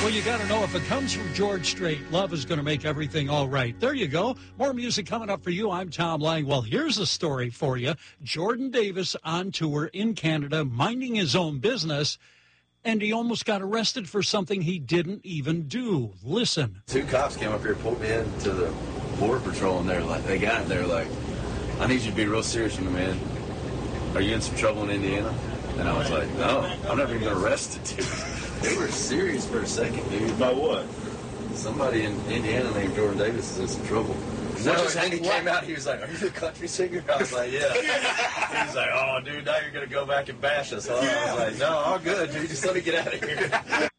Well, you got to know if it comes from George Strait, love is going to make everything all right. There you go. More music coming up for you. I'm Tom Lang. Well, here's a story for you. Jordan Davis on tour in Canada, minding his own business, and he almost got arrested for something he didn't even do. Listen. 2 cops came up here, pulled me into the Border Patrol, and they're like, I need you to be real serious with me, man. Are you in some trouble in Indiana? And I was like, no, I'm never even arrested, dude. They were serious for a second, dude. About what? Somebody in Indiana named Jordan Davis is in some trouble. And he came out, he was like, are you the country singer? I was like, yeah. He was like, oh, dude, now you're going to go back and bash us, huh? I was like, no, all good, dude. Just let me get out of here.